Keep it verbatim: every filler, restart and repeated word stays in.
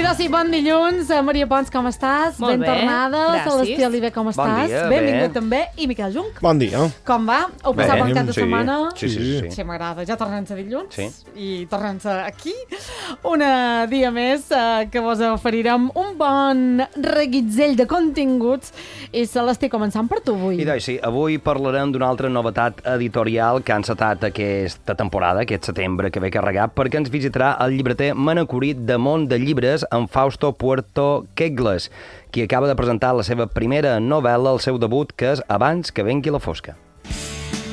doncs sí, bon dilluns. Maria Pons, com estàs? Molt ben bé, tornada. gràcies. Celestí Oliver, com Bon estàs? dia, Benvingut bé. també. I Miquel Junc. Bon dia. Com va? Heu passat Bé, bon cap de sí. setmana? Sí, sí, sí. Sí, m'agrada. Ja tornem a dilluns. Sí. I tornem aquí. Un dia més eh, que vos oferirem un bon reguitzell de continguts. I Celestí, començant per tu avui. I doncs sí, avui parlarem d'una altra novetat editorial que ha encetat aquesta temporada, aquest setembre que ve carregat, perquè ens visitarà el llibreter manacorit de Món de Llibres, en Fausto Puerto Quegles, qui acaba de presentar la seva primera novel·la, el seu debut, que és Abans que vengui la fosca.